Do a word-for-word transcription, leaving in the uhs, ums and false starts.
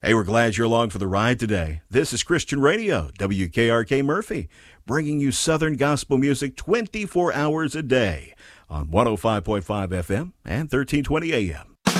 Hey, we're glad you're along for the ride today. This is Christian Radio, W K R K Murphy, bringing you Southern gospel music twenty-four hours a day on one oh five point five F M and thirteen twenty A M.